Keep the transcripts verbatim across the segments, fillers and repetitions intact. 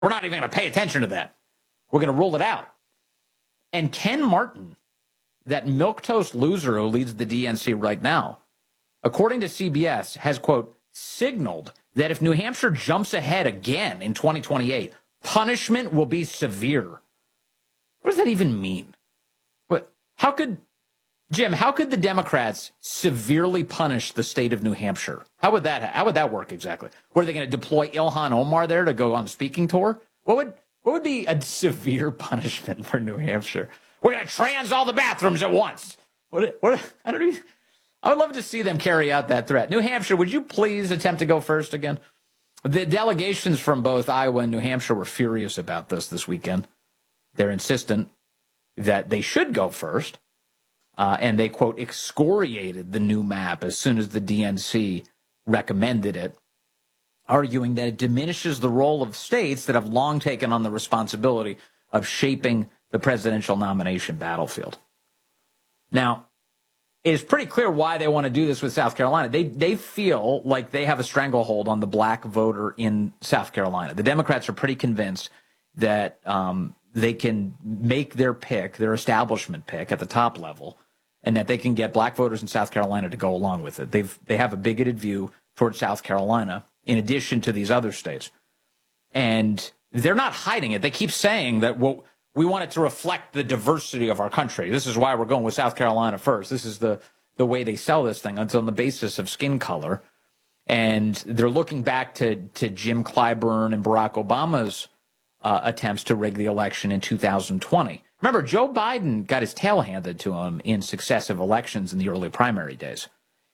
We're not even going to pay attention to that. We're going to rule it out. And Ken Martin, that milquetoast loser who leads the D N C right now, according to C B S, has, quote, signaled that if New Hampshire jumps ahead again in twenty twenty-eight, punishment will be severe. What does that even mean? But how could, Jim, how could the Democrats severely punish the state of New Hampshire? How would that, how would that work exactly? Were they going to deploy Ilhan Omar there to go on a speaking tour? What would, what would be a severe punishment for New Hampshire? We're going to trans all the bathrooms at once. What, what, I don't even, I would love to see them carry out that threat. New Hampshire, would you please attempt to go first again? The delegations from both Iowa and New Hampshire were furious about this this weekend. They're insistent that they should go first. Uh, and they, quote, excoriated the new map as soon as the D N C recommended it, arguing that it diminishes the role of states that have long taken on the responsibility of shaping the presidential nomination battlefield. Now, it is pretty clear why they want to do this with South Carolina. They they feel like they have a stranglehold on the black voter in South Carolina. The Democrats are pretty convinced that um, they can make their pick, their establishment pick at the top level, and that they can get black voters in South Carolina to go along with it. They've they have a bigoted view towards South Carolina in addition to these other states. And they're not hiding it. They keep saying that, well, we want it to reflect the diversity of our country. This is why we're going with South Carolina first. This is the, the way they sell this thing. It's on the basis of skin color. And they're looking back to, to Jim Clyburn and Barack Obama's uh, attempts to rig the election in two thousand twenty. Remember, Joe Biden got his tail handed to him in successive elections in the early primary days.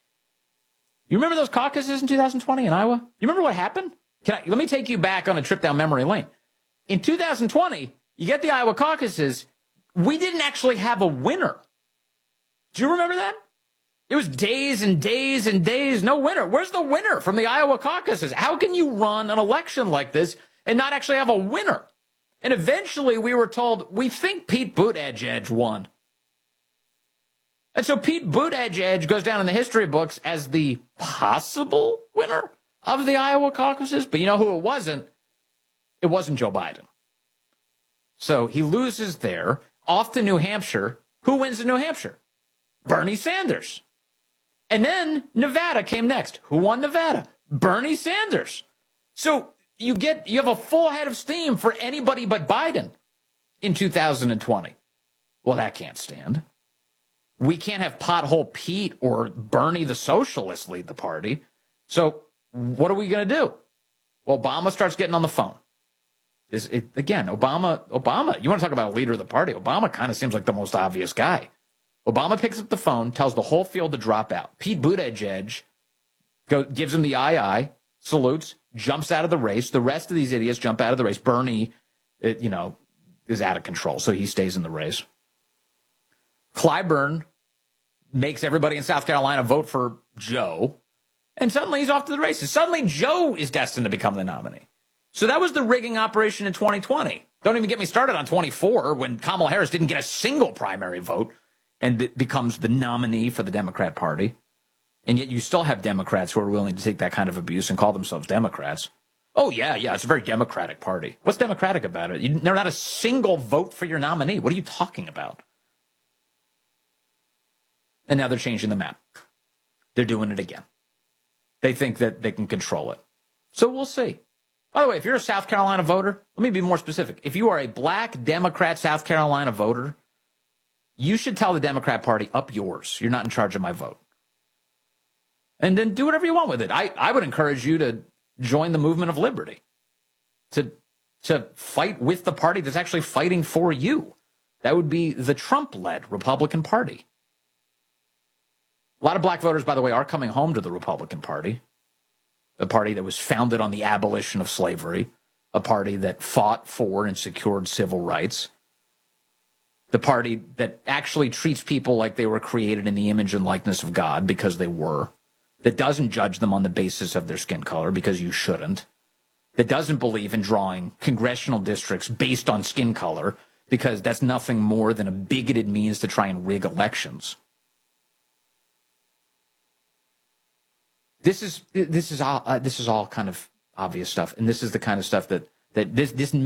You remember those caucuses in two thousand twenty in Iowa? You remember what happened? Can I, let me take you back on a trip down memory lane. In two thousand twenty, you get the Iowa caucuses. We didn't actually have a winner. Do you remember that? It was days and days and days, no winner. Where's the winner from the Iowa caucuses? How can you run an election like this and not actually have a winner? And eventually we were told, we think Pete Buttigieg won. And so Pete Buttigieg goes down in the history books as the possible winner of the Iowa caucuses. But you know who it wasn't? It wasn't Joe Biden. So he loses there, off to New Hampshire. Who wins in New Hampshire? Bernie Sanders. And then Nevada came next. Who won Nevada? Bernie Sanders. So you get you have a full head of steam for anybody but Biden in two thousand twenty. Well, that can't stand. We can't have Pothole Pete or Bernie the Socialist lead the party. So what are we going to do? Well, Obama starts getting on the phone. Is it, again, Obama, Obama, you want to talk about a leader of the party? Obama kind of seems like the most obvious guy. Obama picks up the phone, tells the whole field to drop out. Pete Buttigieg go, gives him the aye-aye, salutes, jumps out of the race. The rest of these idiots jump out of the race. Bernie, it, you know, is out of control, so he stays in the race. Clyburn makes everybody in South Carolina vote for Joe, and suddenly he's off to the races. Suddenly Joe is destined to become the nominee. So that was the rigging operation in twenty twenty. Don't even get me started on twenty-four, when Kamala Harris didn't get a single primary vote and it becomes the nominee for the Democrat Party. And yet you still have Democrats who are willing to take that kind of abuse and call themselves Democrats. Oh, yeah, yeah, it's a very Democratic party. What's Democratic about it? You, they're not a single vote for your nominee. What are you talking about? And now they're changing the map. They're doing it again. They think that they can control it. So we'll see. By the way, if you're a South Carolina voter, let me be more specific. If you are a black Democrat South Carolina voter, you should tell the Democrat Party, up yours. You're not in charge of my vote. And then do whatever you want with it. I, I would encourage you to join the movement of liberty, to, to fight with the party that's actually fighting for you. That would be the Trump-led Republican Party. A lot of black voters, by the way, are coming home to the Republican Party, a party that was founded on the abolition of slavery, a party that fought for and secured civil rights, the party that actually treats people like they were created in the image and likeness of God, because they were, that doesn't judge them on the basis of their skin color, because you shouldn't, that doesn't believe in drawing congressional districts based on skin color, because that's nothing more than a bigoted means to try and rig elections. This is this is all uh, this is all kind of obvious stuff, and this is the kind of stuff that the that this this